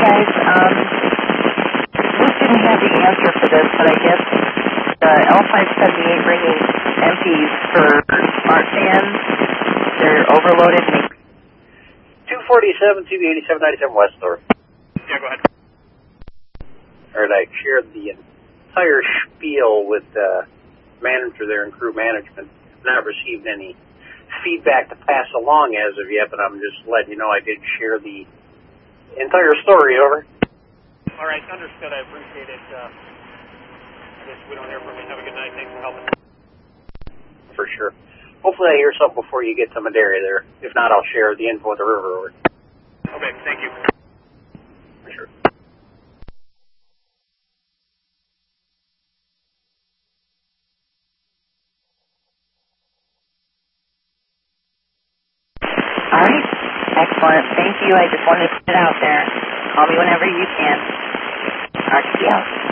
guys. Luke didn't have the answer for this, but I guess the L578 bringing empties for smart fans, they're overloaded. 247, 287, 97 West Store. Yeah, go ahead. Or I shared the entire spiel with the manager there and crew management. Not received any feedback to pass along as of yet, but I'm just letting you know I did share the entire story. Over. All right, understood. I appreciate it. I guess we don't hear from you. Have a good night. Thanks for helping. For sure. Hopefully I hear something before you get to Madera there. If not, I'll share the info with the river. Over. Okay, thank you. For sure. All right. Excellent. Thank you. I just wanted to put it out there. Call me whenever you can. RTL.